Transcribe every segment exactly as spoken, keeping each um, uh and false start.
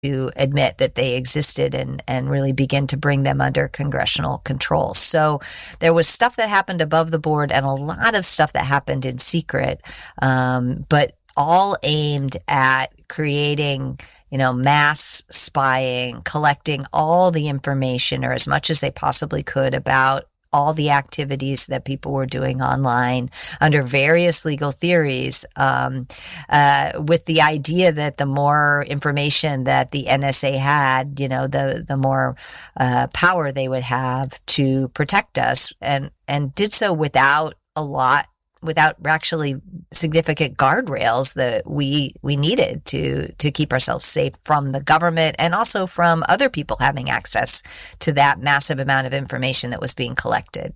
to admit that they existed and, and really begin to bring them under congressional control. So there was stuff that happened above the board and a lot of stuff that happened in secret, um, but all aimed at creating, you know, mass spying, collecting all the information or as much as they possibly could about all the activities that people were doing online under various legal theories, um, uh, with the idea that the more information that the N S A had, you know, the the more uh, power they would have to protect us, and and did so without a lot, without actually significant guardrails that we we needed to to keep ourselves safe from the government and also from other people having access to that massive amount of information that was being collected.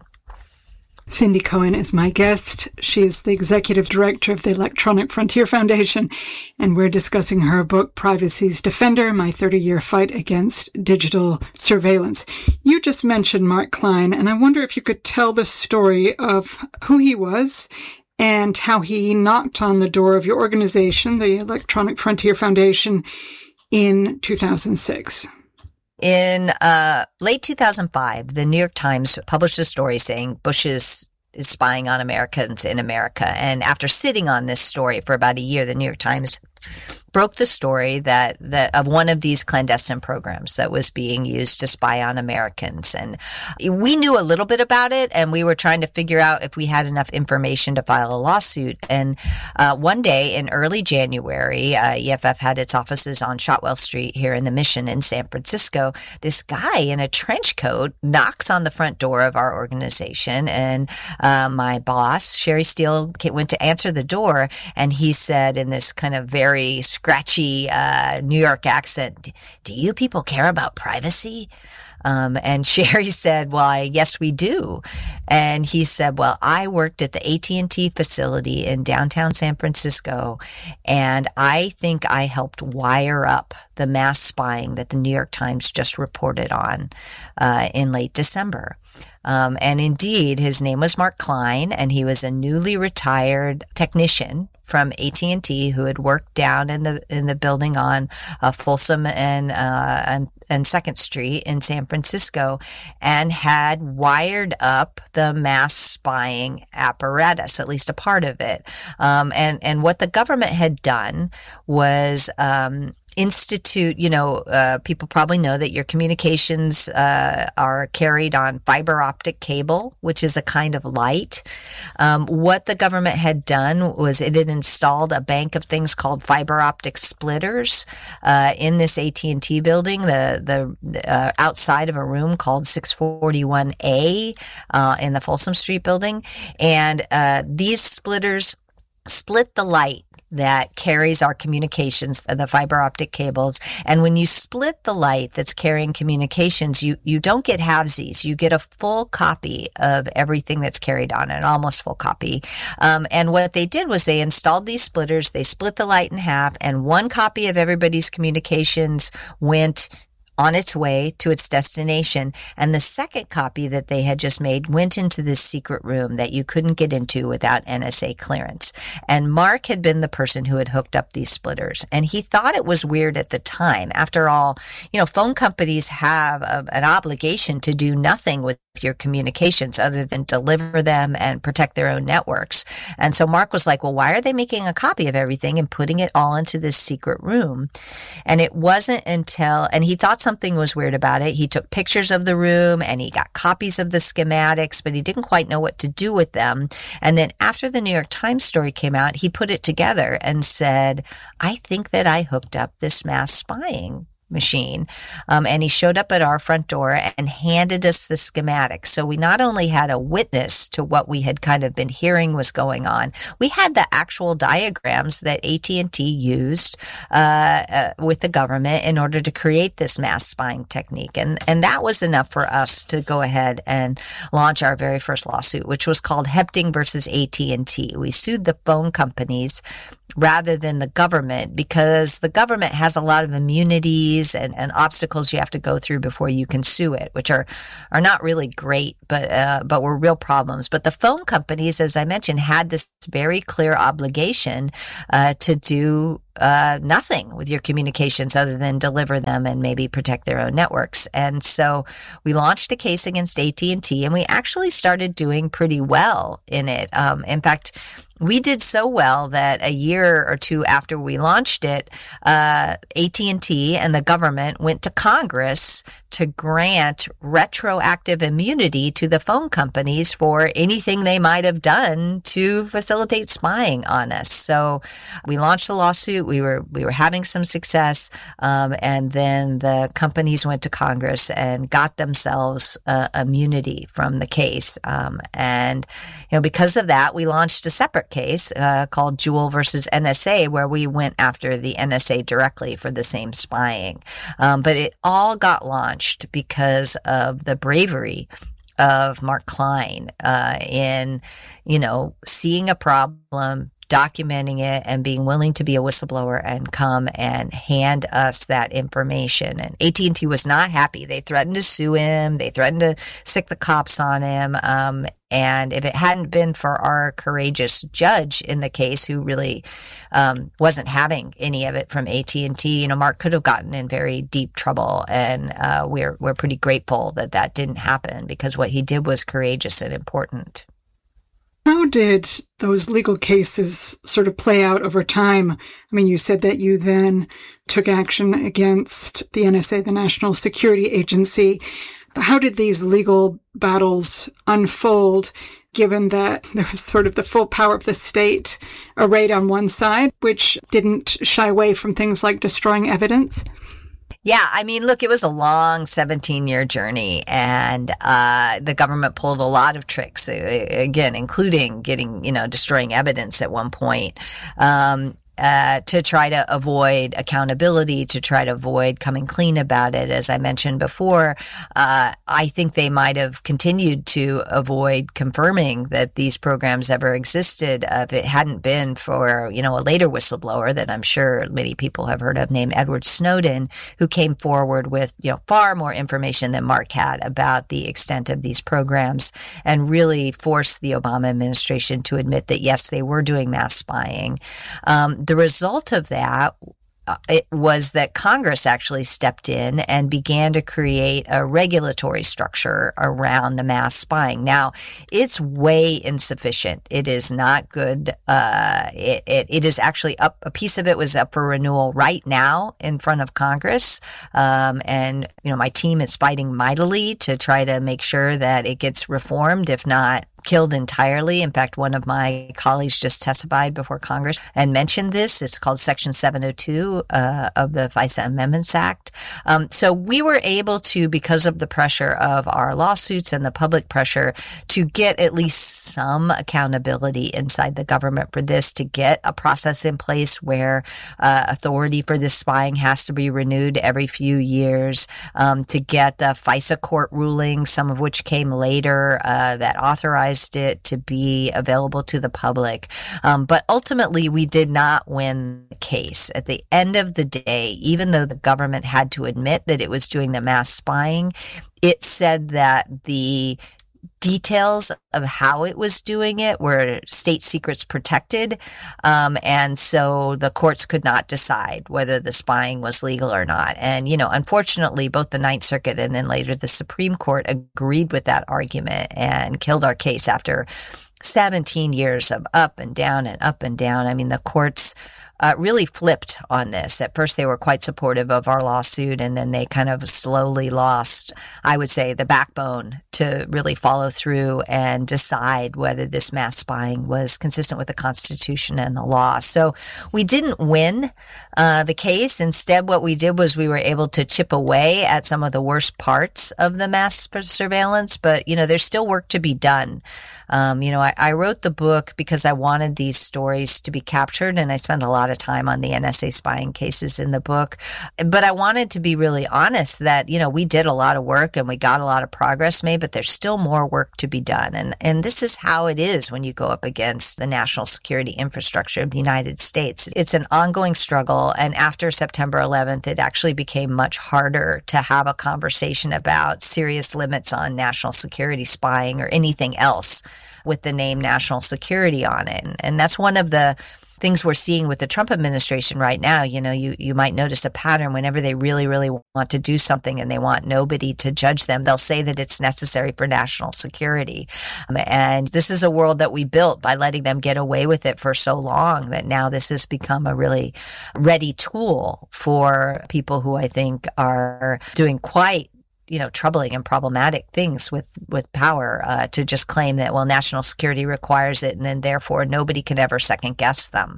Cindy Cohen is my guest. She is the executive director of the Electronic Frontier Foundation, and we're discussing her book, Privacy's Defender, My thirty-Year Fight Against Digital Surveillance. You just mentioned Mark Klein, and I wonder if you could tell the story of who he was and how he knocked on the door of your organization, the Electronic Frontier Foundation, in two thousand six. In uh, late two thousand five, the New York Times published a story saying Bush is, is spying on Americans in America. And after sitting on this story for about a year, the New York Times broke the story that, that of one of these clandestine programs that was being used to spy on Americans. And we knew a little bit about it, and we were trying to figure out if we had enough information to file a lawsuit. And uh, one day in early January, uh, E F F had its offices on Shotwell Street here in the Mission in San Francisco. This guy in a trench coat knocks on the front door of our organization, and uh, my boss, Sherry Steele, went to answer the door, and he said in this kind of very scratchy uh, New York accent, "Do you people care about privacy?" Um, and Sherry said, "Well, yes, we do." And he said, "Well, I worked at the A T and T facility in downtown San Francisco, and I think I helped wire up the mass spying that the New York Times just reported on uh, in late December." Um, and indeed, his name was Mark Klein, and he was a newly retired technician from A T and T who had worked down in the in the building on uh, Folsom and, uh, and and Second Street in San Francisco, and had wired up the mass spying apparatus, at least a part of it. Um, and and what the government had done was um, institute, you know, uh, people probably know that your communications uh, are carried on fiber optic cable, which is a kind of light. Um, what the government had done was it had installed a bank of things called fiber optic splitters uh, in this A T and T building, the the uh, outside of a room called six forty-one A uh, in the Folsom Street building. And uh, these splitters split the light that carries our communications, the fiber optic cables. And when you split the light that's carrying communications, you, you don't get halvesies. You get a full copy of everything that's carried on, an almost full copy. Um, and what they did was they installed these splitters, they split the light in half, and one copy of everybody's communications went on its way to its destination. And the second copy that they had just made went into this secret room that you couldn't get into without N S A clearance. And Mark had been the person who had hooked up these splitters. And he thought it was weird at the time. After all, you know, phone companies have a, an obligation to do nothing with your communications other than deliver them and protect their own networks. And so Mark was like, well, why are they making a copy of everything and putting it all into this secret room? And it wasn't until, and he thought something was weird about it. He took pictures of the room and he got copies of the schematics, but he didn't quite know what to do with them. And then after the New York Times story came out, he put it together and said, I think that I hooked up this mass spying machine. Um, and he showed up at our front door and handed us the schematics. So we not only had a witness to what we had kind of been hearing was going on, we had the actual diagrams that A T and T used uh, uh, with the government in order to create this mass spying technique. And, and that was enough for us to go ahead and launch our very first lawsuit, which was called Hepting versus A T and T. We sued the phone companies rather than the government because the government has a lot of immunities and, and obstacles you have to go through before you can sue it, which are, are not really great, but, uh, but were real problems. But the phone companies, as I mentioned, had this very clear obligation, uh, to do uh, nothing with your communications other than deliver them and maybe protect their own networks. And so we launched a case against A T and T, and we actually started doing pretty well in it. Um, in fact, we did so well that a year or two after we launched it, uh, A T and T and the government went to Congress to grant retroactive immunity to the phone companies for anything they might have done to facilitate spying on us. So we launched the lawsuit. We were we were having some success, um, and then the companies went to Congress and got themselves uh, immunity from the case. Um, and you know, because of that, we launched a separate case uh, called Jewel versus N S A, where we went after the N S A directly for the same spying. Um, but it all got launched because of the bravery of Mark Klein uh, in, you know, seeing a problem, documenting it, and being willing to be a whistleblower and come and hand us that information. And A T and T was not happy. They threatened to sue him. They threatened to sick the cops on him. Um, and if it hadn't been for our courageous judge in the case, who really um, wasn't having any of it from A T and T, you know, Mark could have gotten in very deep trouble. And uh, we're we're pretty grateful that that didn't happen, because what he did was courageous and important. How did those legal cases sort of play out over time? I mean, you said that you then took action against the N S A, the National Security Agency. How did these legal battles unfold, given that there was sort of the full power of the state arrayed on one side, which didn't shy away from things like destroying evidence? Yeah, I mean, look, it was a long seventeen-year journey, and uh, the government pulled a lot of tricks, again, including getting, you know, destroying evidence at one point. Um, Uh, to try to avoid accountability, to try to avoid coming clean about it. As I mentioned before, uh, I think they might have continued to avoid confirming that these programs ever existed uh, if it hadn't been for, you know, a later whistleblower that I'm sure many people have heard of, named Edward Snowden, who came forward with, you know, far more information than Mark had about the extent of these programs, and really forced the Obama administration to admit that, yes, they were doing mass spying. Um, The result of that uh, it was that Congress actually stepped in and began to create a regulatory structure around the mass spying. Now, it's way insufficient. It is not good. Uh, it, it, it is actually up. A piece of it was up for renewal right now in front of Congress. Um, and, you know, my team is fighting mightily to try to make sure that it gets reformed, if not killed entirely. In fact, one of my colleagues just testified before Congress and mentioned this. It's called Section seven oh two uh, of the FISA Amendments Act. Um, so we were able to, because of the pressure of our lawsuits and the public pressure, to get at least some accountability inside the government for this, to get a process in place where uh, authority for this spying has to be renewed every few years, um, to get the FISA court rulings, some of which came later, uh, that authorized it to be available to the public. Um, but ultimately, we did not win the case. At the end of the day, even though the government had to admit that it was doing the mass spying, it said that the details of how it was doing it were state secrets protected. Um, and so the courts could not decide whether the spying was legal or not. And, you know, unfortunately, both the Ninth Circuit and then later the Supreme Court agreed with that argument and killed our case after seventeen years of up and down and up and down. I mean, the courts Uh, really flipped on this. At first, they were quite supportive of our lawsuit, and then they kind of slowly lost, I would say, the backbone to really follow through and decide whether this mass spying was consistent with the Constitution and the law. So we didn't win uh, the case. Instead, what we did was we were able to chip away at some of the worst parts of the mass surveillance, but, you know, there's still work to be done. Um, you know, I, I wrote the book because I wanted these stories to be captured, and I spent a lot of time on the N S A spying cases in the book. But I wanted to be really honest that, you know, we did a lot of work and we got a lot of progress made, but there's still more work to be done. And, and this is how it is when you go up against the national security infrastructure of the United States. It's an ongoing struggle. And after September eleventh, it actually became much harder to have a conversation about serious limits on national security spying or anything else with the name national security on it. And, and that's one of the things we're seeing with the Trump administration right now, you know, you, you might notice a pattern whenever they really, really want to do something and they want nobody to judge them. They'll say that it's necessary for national security. Um, and this is a world that we built by letting them get away with it for so long that now this has become a really ready tool for people who I think are doing quite you know, troubling and problematic things with, with power, uh, to just claim that, well, national security requires it and then therefore nobody can ever second guess them.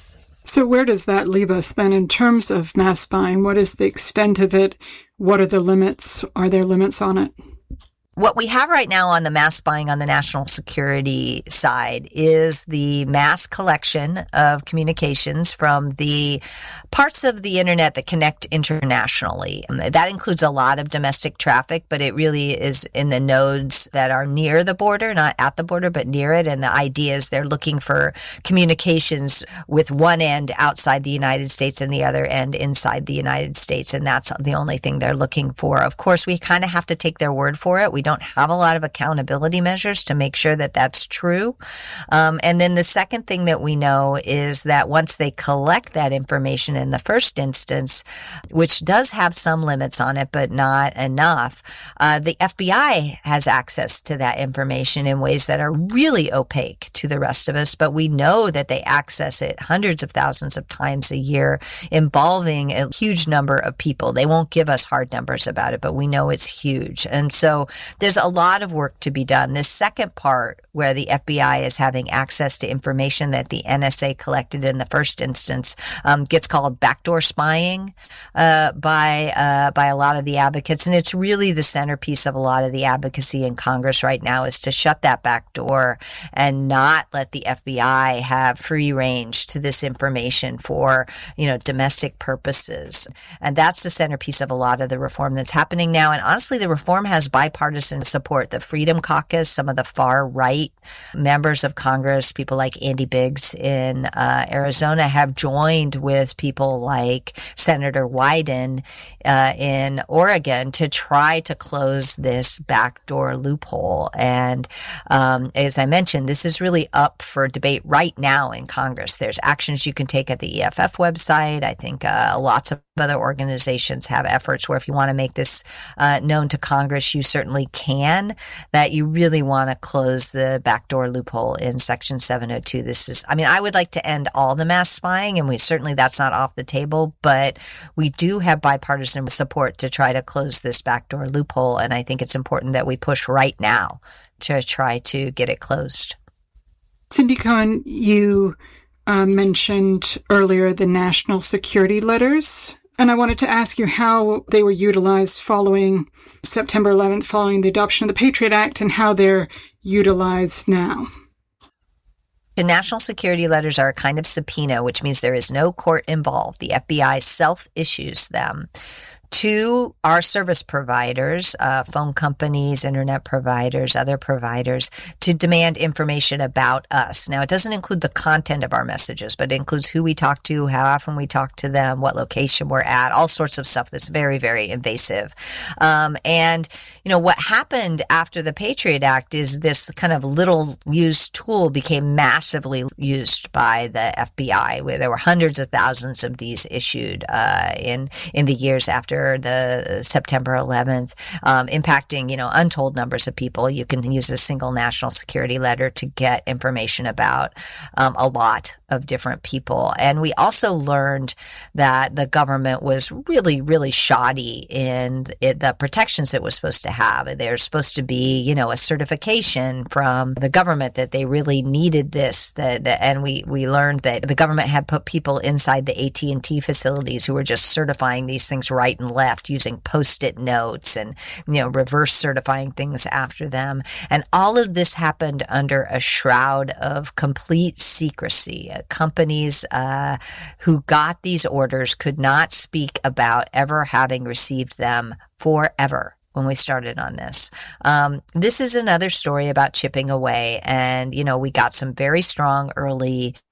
So where does that leave us then in terms of mass spying? What is the extent of it? What are the limits? Are there limits on it? What we have right now on the mass spying on the national security side is the mass collection of communications from the parts of the internet that connect internationally. That includes a lot of domestic traffic, but it really is in the nodes that are near the border, not at the border, but near it. And the idea is they're looking for communications with one end outside the United States and the other end inside the United States. And that's the only thing they're looking for. Of course, we kind of have to take their word for it. We don't have a lot of accountability measures to make sure that that's true. Um, and then the second thing that we know is that once they collect that information in the first instance, which does have some limits on it, but not enough, uh, the F B I has access to that information in ways that are really opaque to the rest of us. But we know that they access it hundreds of thousands of times a year, involving a huge number of people. They won't give us hard numbers about it, but we know it's huge. And so there's a lot of work to be done. This second part, where the F B I is having access to information that the N S A collected in the first instance, um, gets called backdoor spying uh, by uh, by a lot of the advocates. And it's really the centerpiece of a lot of the advocacy in Congress right now, is to shut that back door and not let the F B I have free range to this information for, you know, domestic purposes. And that's the centerpiece of a lot of the reform that's happening now. And honestly, the reform has bipartisan support. The Freedom Caucus, some of the far right members of Congress, people like Andy Biggs in uh, Arizona, have joined with people like Senator Wyden uh, in Oregon to try to close this backdoor loophole. And um, as I mentioned, this is really up for debate right now in Congress. There's actions you can take at the E F F website. I think uh, lots of other organizations have efforts where if you want to make this uh, known to Congress, you certainly can, that you really want to close the backdoor loophole in Section seven oh two. This is, I mean, I would like to end all the mass spying, and we certainly, that's not off the table, but we do have bipartisan support to try to close this backdoor loophole. And I think it's important that we push right now to try to get it closed. Cindy Cohen, you uh, mentioned earlier the national security letters. And I wanted to ask you how they were utilized following September eleventh, following the adoption of the Patriot Act, and how they're utilized now. The national security letters are a kind of subpoena, which means there is no court involved. The F B I self-issues them to our service providers, uh, phone companies, internet providers, other providers, to demand information about us. Now, it doesn't include the content of our messages, but it includes who we talk to, how often we talk to them, what location we're at, all sorts of stuff that's very, very invasive. Um, and, you know, what happened after the Patriot Act is this kind of little used tool became massively used by the F B I, where there were hundreds of thousands of these issued uh, in, in the years after the September eleventh, um, impacting, you know, untold numbers of people. You can use a single national security letter to get information about um, a lot of different people. And we also learned that the government was really, really shoddy in it, the protections it was supposed to have. There's supposed to be, you know, a certification from the government that they really needed this. That, and we, we learned that the government had put people inside the A T and T facilities who were just certifying these things right and left using Post-it notes and, you know, reverse certifying things after them. And all of this happened under a shroud of complete secrecy. Companies uh, who got these orders could not speak about ever having received them forever. When we started on this. Um, this is another story about chipping away. And, you know, we got some very strong early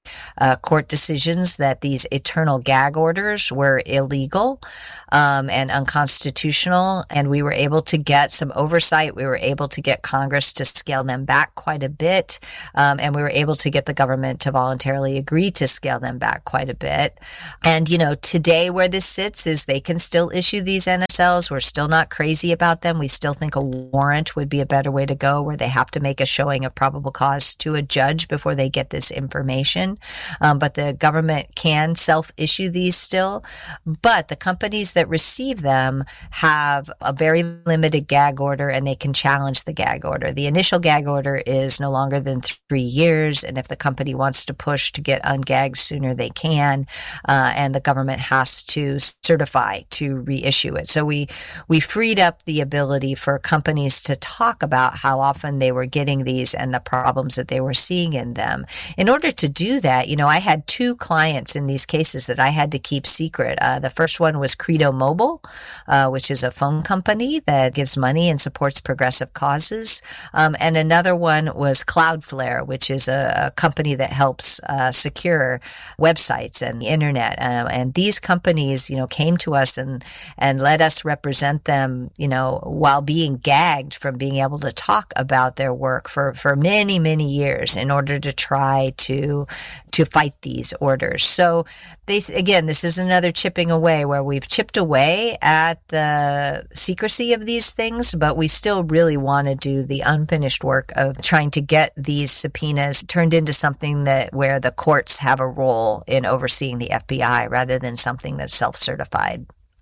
uh, court decisions that these eternal gag orders were illegal um, and unconstitutional. And we were able to get some oversight. We were able to get Congress to scale them back quite a bit. Um, and we were able to get the government to voluntarily agree to scale them back quite a bit. And, you know, today where this sits is they can still issue these N S Ls. We're still not crazy about them. We still think a warrant would be a better way to go, where they have to make a showing of probable cause to a judge before they get this information. Um, but the government can self-issue these still. But the companies that receive them have a very limited gag order, and they can challenge the gag order. The initial gag order is no longer than three years. And if the company wants to push to get ungagged sooner, they can. Uh, and the government has to certify to reissue it. So we, we freed up the ability for companies to talk about how often they were getting these and the problems that they were seeing in them. In order to do that, you know, I had two clients in these cases that I had to keep secret. Uh, the first one was Credo Mobile, uh, which is a phone company that gives money and supports progressive causes. Um, and another one was Cloudflare, which is a, a company that helps uh, secure websites and the internet. Uh, and these companies, you know, came to us and, and let us represent them, you know, while being gagged from being able to talk about their work for, for many, many years in order to try to, to fight these orders. So they, again, this is another chipping away where we've chipped away at the secrecy of these things, but we still really want to do the unfinished work of trying to get these subpoenas turned into something that where the courts have a role in overseeing the F B I rather than something that's self-certified.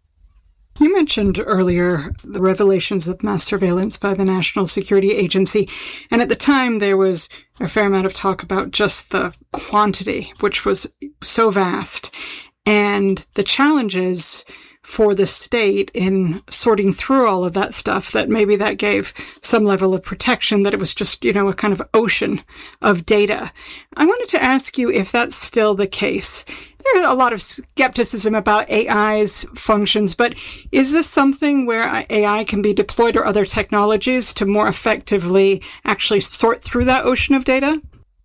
You mentioned earlier the revelations of mass surveillance by the National Security Agency, and at the time there was a fair amount of talk about just the quantity, which was so vast, and the challenges for the state in sorting through all of that stuff, that maybe that gave some level of protection, that it was just, you know, a kind of ocean of data. I wanted to ask you if that's still the case. There's a lot of skepticism about A I's functions, but is this something where A I can be deployed or other technologies to more effectively actually sort through that ocean of data?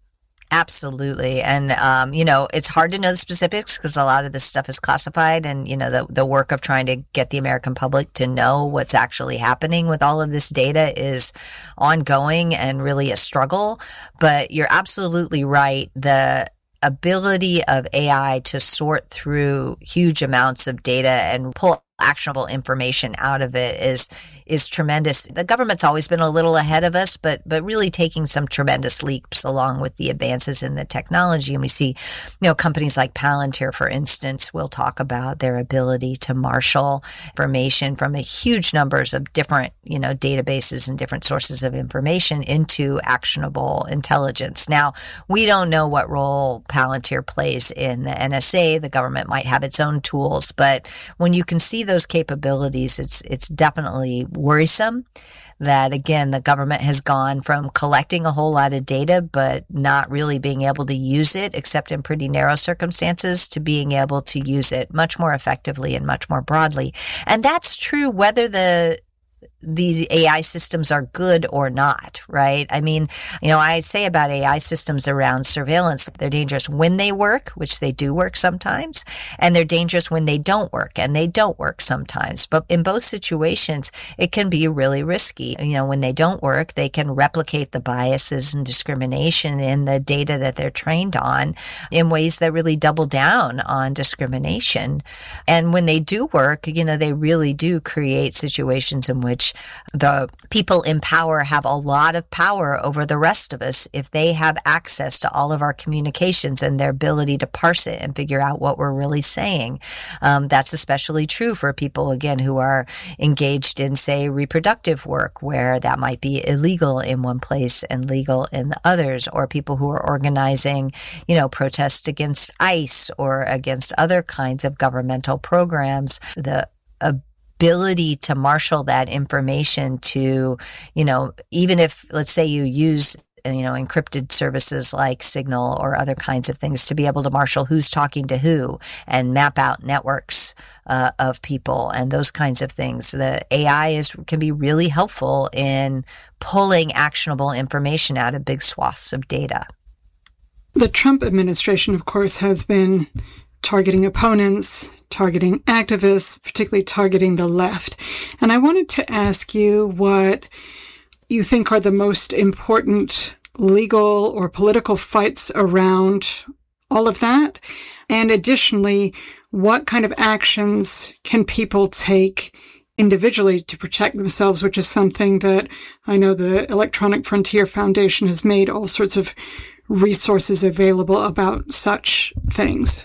Absolutely. And, um, you know, it's hard to know the specifics because a lot of this stuff is classified, and, you know, the, the work of trying to get the American public to know what's actually happening with all of this data is ongoing and really a struggle. But you're absolutely right. The ability of A I to sort through huge amounts of data and pull actionable information out of it is is tremendous. The government's always been a little ahead of us, but but really taking some tremendous leaps along with the advances in the technology. And we see, you know, companies like Palantir, for instance, will talk about their ability to marshal information from a huge numbers of different, you know, databases and different sources of information into actionable intelligence. Now, we don't know what role Palantir plays in the N S A. The government might have its own tools, but when you can see those capabilities, it's it's definitely worrisome that, again, the government has gone from collecting a whole lot of data but not really being able to use it except in pretty narrow circumstances to being able to use it much more effectively and much more broadly. And that's true whether the these A I systems are good or not, right? I mean, you know, I say about A I systems around surveillance, they're dangerous when they work, which they do work sometimes, and they're dangerous when they don't work, and they don't work sometimes. But in both situations, it can be really risky. You know, when they don't work, they can replicate the biases and discrimination in the data that they're trained on in ways that really double down on discrimination. And when they do work, you know, they really do create situations in which the people in power have a lot of power over the rest of us if they have access to all of our communications and their ability to parse it and figure out what we're really saying. Um, that's especially true for people, again, who are engaged in, say, reproductive work, where that might be illegal in one place and legal in the others, or people who are organizing, you know, protests against ICE or against other kinds of governmental programs. The uh, ability to marshal that information to, you know, even if, let's say you use, you know, encrypted services like Signal or other kinds of things to be able to marshal who's talking to who and map out networks uh, of people and those kinds of things. The A I is can be really helpful in pulling actionable information out of big swaths of data. The Trump administration, of course, has been targeting opponents, targeting activists, particularly targeting the left. And I wanted to ask you what you think are the most important legal or political fights around all of that. And additionally, what kind of actions can people take individually to protect themselves, which is something that I know the Electronic Frontier Foundation has made all sorts of resources available about such things.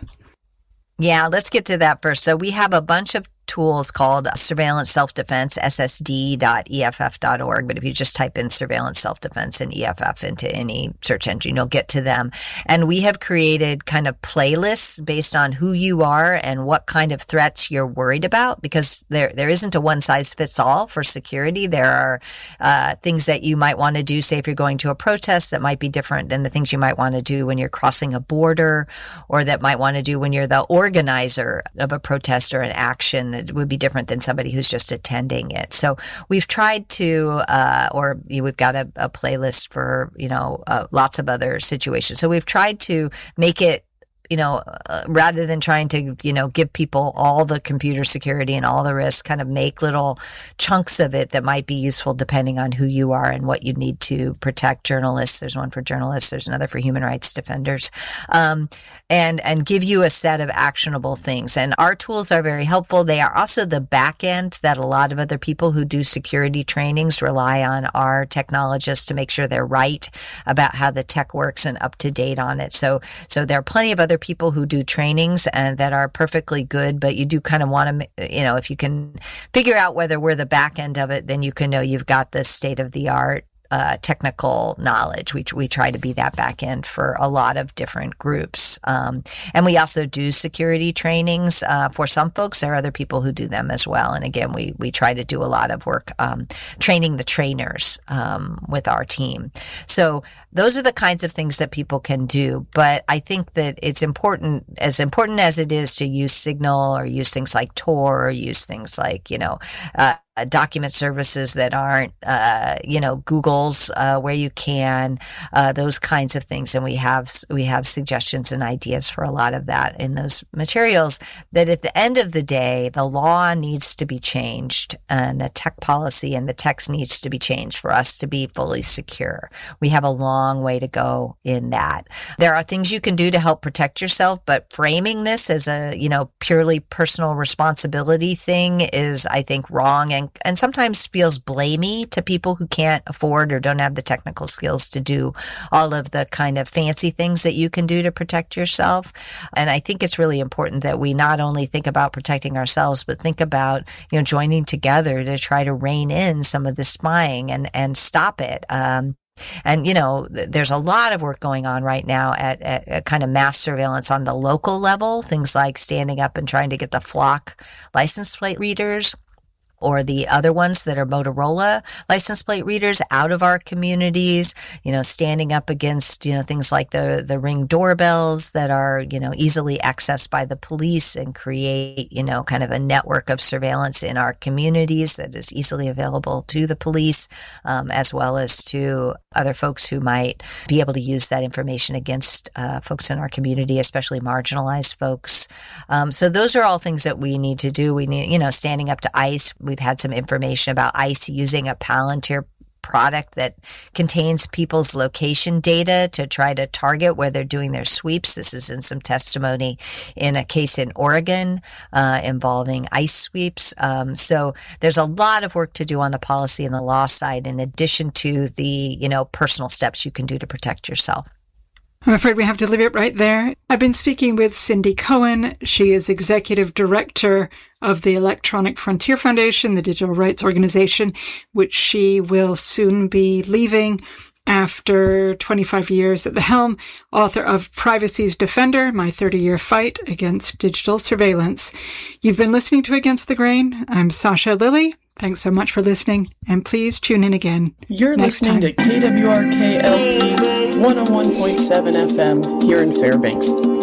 Yeah, let's get to that first. So we have a bunch of tools called Surveillance Self-Defense, S S D dot E F F dot org. But if you just type in Surveillance Self-Defense and E F F into any search engine, you'll get to them. And we have created kind of playlists based on who you are and what kind of threats you're worried about, because there there isn't a one-size-fits-all for security. There are uh, things that you might want to do, say if you're going to a protest, that might be different than the things you might want to do when you're crossing a border, or that might want to do when you're the organizer of a protest or an action. It would be different than somebody who's just attending it. So we've tried to, uh, or we've got a, a playlist for, you know, uh, lots of other situations. So we've tried to make it, you know, uh, rather than trying to, you know, give people all the computer security and all the risks, kind of make little chunks of it that might be useful depending on who you are and what you need to protect. Journalists, there's one for journalists, there's another for human rights defenders, um, and and give you a set of actionable things. And our tools are very helpful. They are also the back end that a lot of other people who do security trainings rely on our technologists to make sure they're right about how the tech works and up to date on it. So, so there are plenty of other people who do trainings and that are perfectly good, but you do kind of want to, you know, if you can figure out whether we're the back end of it, then you can know you've got the state of the art Uh, technical knowledge. We we try to be that back end for a lot of different groups. Um, and we also do security trainings uh, for some folks. There are other people who do them as well. And again, we we try to do a lot of work um, training the trainers um, with our team. So those are the kinds of things that people can do. But I think that it's important, as important as it is to use Signal or use things like Tor or use things like, you know, uh, Uh, document services that aren't, uh, you know, Google's, uh, where you can, uh, those kinds of things. And we have, we have suggestions and ideas for a lot of that in those materials, that at the end of the day, the law needs to be changed and the tech policy and the text needs to be changed for us to be fully secure. We have a long way to go in that. There are things you can do to help protect yourself, but framing this as a, you know, purely personal responsibility thing is, I think, wrong and and sometimes feels blamey to people who can't afford or don't have the technical skills to do all of the kind of fancy things that you can do to protect yourself. And I think it's really important that we not only think about protecting ourselves, but think about, you know, joining together to try to rein in some of the spying and, and stop it. Um, And, you know, there's a lot of work going on right now at, at, at kind of mass surveillance on the local level, things like standing up and trying to get the Flock license plate readers or the other ones that are Motorola license plate readers out of our communities, you know, standing up against, you know, things like the, the Ring doorbells that are, you know, easily accessed by the police and create, you know, kind of a network of surveillance in our communities that is easily available to the police, um, as well as to other folks who might be able to use that information against uh, folks in our community, especially marginalized folks. Um, so those are all things that we need to do. We need, you know, standing up to ICE. We've had some information about ICE using a Palantir product that contains people's location data to try to target where they're doing their sweeps. This is in some testimony in a case in Oregon uh, involving ICE sweeps. Um, so there's a lot of work to do on the policy and the law side, in addition to the, you know, personal steps you can do to protect yourself. I'm afraid we have to leave it right there. I've been speaking with Cindy Cohen. She is Executive Director of the Electronic Frontier Foundation, the digital rights organization, which she will soon be leaving after twenty-five years at the helm, author of Privacy's Defender, My thirty-Year Fight Against Digital Surveillance. You've been listening to Against the Grain. I'm Sasha Lilley. Thanks so much for listening, and please tune in again. You're next listening time. to K W R K L P one oh one point seven F M here in Fairbanks.